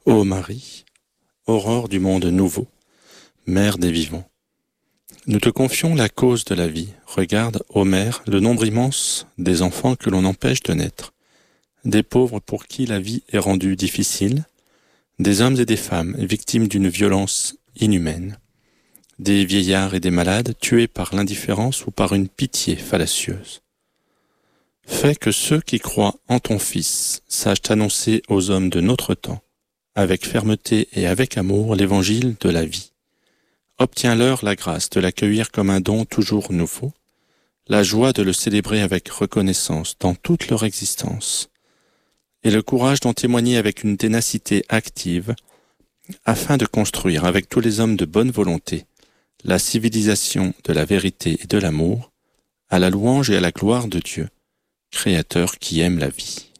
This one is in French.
Ô Marie, aurore du monde nouveau, mère des vivants, nous te confions la cause de la vie. Regarde, ô mère, le nombre immense des enfants que l'on empêche de naître, des pauvres pour qui la vie est rendue difficile, des hommes et des femmes victimes d'une violence inhumaine, des vieillards et des malades tués par l'indifférence ou par une pitié fallacieuse. Fais que ceux qui croient en ton Fils sachent annoncer aux hommes de notre temps, avec fermeté et avec amour, l'évangile de la vie. Obtiens-leur la grâce de l'accueillir comme un don toujours nouveau, la joie de le célébrer avec reconnaissance dans toute leur existence, et le courage d'en témoigner avec une ténacité active, afin de construire avec tous les hommes de bonne volonté la civilisation de la vérité et de l'amour, à la louange et à la gloire de Dieu, Créateur qui aime la vie.